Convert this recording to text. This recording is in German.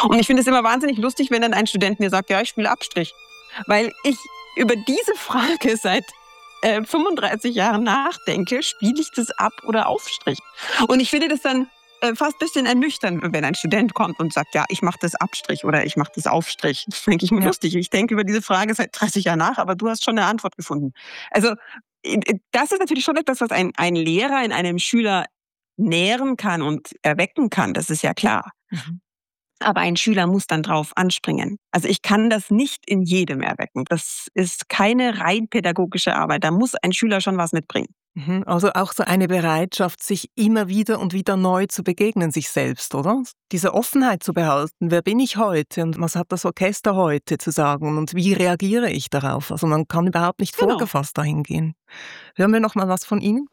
Und ich finde es immer wahnsinnig lustig, wenn dann ein Student mir sagt, ja, ich spiele Abstrich. Weil ich über diese Frage seit 35 Jahren nachdenke, spiele ich das Ab- oder Aufstrich? Und ich finde das dann fast ein bisschen ernüchternd, wenn ein Student kommt und sagt, ja, ich mache das Abstrich oder ich mache das Aufstrich. Das denke ich mir Ja. lustig. Ich denke über diese Frage seit 30 Jahren nach, aber du hast schon eine Antwort gefunden. Also das ist natürlich schon etwas, was ein Lehrer in einem Schüler nähren kann und erwecken kann, das ist ja klar. Mhm. Aber ein Schüler muss dann drauf anspringen. Also ich kann das nicht in jedem erwecken. Das ist keine rein pädagogische Arbeit. Da muss ein Schüler schon was mitbringen. Mhm. Also auch so eine Bereitschaft, sich immer wieder und wieder neu zu begegnen, sich selbst, oder? Diese Offenheit zu behalten. Wer bin ich heute und was hat das Orchester heute zu sagen und wie reagiere ich darauf? Also man kann überhaupt nicht Genau. vorgefasst dahin gehen. Hören wir noch mal was von Ihnen?